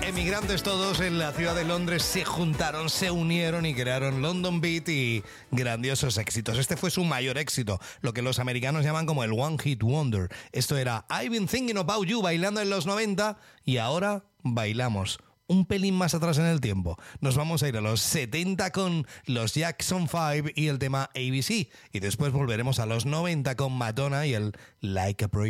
Emigrantes todos en la ciudad de Londres se juntaron, se unieron y crearon London Beat y grandiosos éxitos. Este fue su mayor éxito, lo que los americanos llaman como el One Hit Wonder. Esto era I've Been Thinking About You, bailando en los 90, y ahora bailamos un pelín más atrás en el tiempo. Nos vamos a ir a los 70 con los Jackson 5 y el tema ABC, y después volveremos a los 90 con Madonna y el Like a Pro